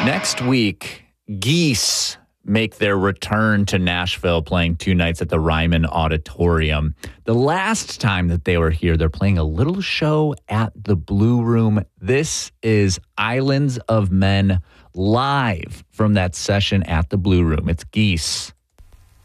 Next week, Geese make their return to Nashville, playing 2 nights at the Ryman Auditorium. The last time that they were here, they're playing a little show at the Blue Room. This is Islands of Men live from that session at the Blue Room. It's Geese